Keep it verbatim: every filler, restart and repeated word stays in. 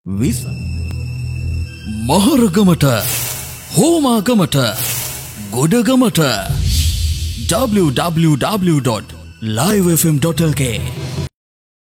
විස් මහරගමට හෝමාගමට ගොඩගමට w w w dot live f m dot l k